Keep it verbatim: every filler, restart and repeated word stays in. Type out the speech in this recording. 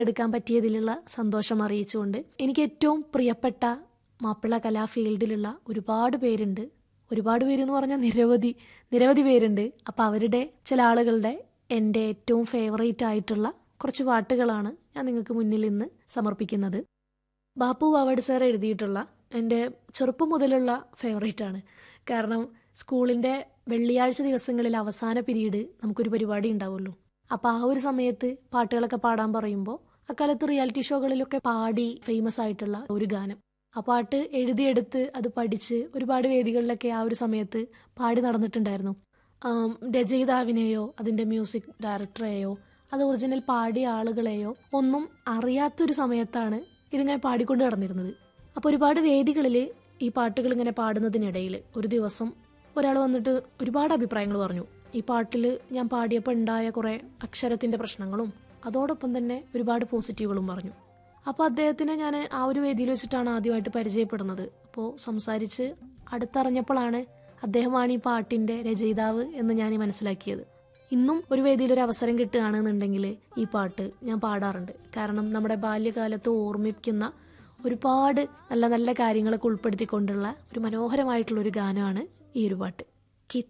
എടുക്കാൻ പറ്റിയതിലുള്ള സന്തോഷം അറിയിച്ചുകൊണ്ട് എനിക്ക് ഏറ്റവും പ്രിയപ്പെട്ട മാപ്പിള കലാ ഫീൽഡിലുള്ള ഒരുപാട് പേരുണ്ട്. ഒരുപാട് പേരെന്ന് പറഞ്ഞാൽ നിരവധി നിരവധി പേരുണ്ട്. അപ്പോൾ അവരുടെ ചില ആളുകളുടെ എൻ്റെ ഏറ്റവും ഫേവറേറ്റ് ആയിട്ടുള്ള കുറച്ച് പാട്ടുകളാണ് ഞാൻ നിങ്ങൾക്ക് മുന്നിൽ ഇന്ന് സമർപ്പിക്കുന്നത്. ബാപ്പു വാവാട് സാർ എഴുതിയിട്ടുള്ള എൻ്റെ ചെറുപ്പം മുതലുള്ള ഫേവറേറ്റ് ആണ്. കാരണം സ്കൂളിൻ്റെ വെള്ളിയാഴ്ച ദിവസങ്ങളിൽ അവസാന പീരീഡ് നമുക്കൊരു പരിപാടി ഉണ്ടാവുമല്ലോ. അപ്പോൾ ആ ഒരു സമയത്ത് പാട്ടുകളൊക്കെ പാടാൻ പറയുമ്പോൾ അക്കാലത്ത് റിയാലിറ്റി ഷോകളിലൊക്കെ പാടി ഫേമസ് ആയിട്ടുള്ള ഒരു ഗാനം. ആ പാട്ട് എഴുതിയെടുത്ത് അത് പഠിച്ച് ഒരുപാട് വേദികളിലൊക്കെ ആ ഒരു സമയത്ത് പാടി നടന്നിട്ടുണ്ടായിരുന്നു. രചയിതാവിനെയോ അതിൻ്റെ മ്യൂസിക് ഡയറക്ടറെയോ അത് ഒറിജിനൽ പാടിയ ആളുകളെയോ ഒന്നും അറിയാത്തൊരു സമയത്താണ് ഇതിങ്ങനെ പാടിക്കൊണ്ട് നടന്നിരുന്നത്. അപ്പോൾ ഒരുപാട് വേദികളിൽ ഈ പാട്ടുകൾ ഇങ്ങനെ പാടുന്നതിനിടയിൽ ഒരു ദിവസം ഒരാൾ വന്നിട്ട് ഒരുപാട് അഭിപ്രായങ്ങൾ പറഞ്ഞു. ഈ പാട്ടിൽ ഞാൻ പാടിയപ്പോൾ ഉണ്ടായ കുറേ അക്ഷരത്തിൻ്റെ പ്രശ്നങ്ങളും അതോടൊപ്പം തന്നെ ഒരുപാട് പോസിറ്റീവുകളും പറഞ്ഞു. അപ്പോൾ അദ്ദേഹത്തിനെ ഞാൻ ആ ഒരു വേദിയിൽ വെച്ചിട്ടാണ് ആദ്യമായിട്ട് പരിചയപ്പെടുന്നത്. അപ്പോൾ സംസാരിച്ച് അടുത്തറിഞ്ഞപ്പോഴാണ് അദ്ദേഹമാണ് ഈ പാട്ടിൻ്റെ രചയിതാവ് എന്ന് ഞാൻ മനസ്സിലാക്കിയത്. ഇന്നും ഒരു വേദിയിൽ ഒരു അവസരം കിട്ടുകയാണെന്നുണ്ടെങ്കിൽ ഈ പാട്ട് ഞാൻ പാടാറുണ്ട്. കാരണം നമ്മുടെ ബാല്യകാലത്ത് ഓർമ്മിക്കുന്ന ഒരുപാട് നല്ല നല്ല കാര്യങ്ങളൊക്കെ ഉൾപ്പെടുത്തിക്കൊണ്ടുള്ള ഒരു മനോഹരമായിട്ടുള്ളൊരു ഗാനമാണ് ഈ ഒരു പാട്ട്.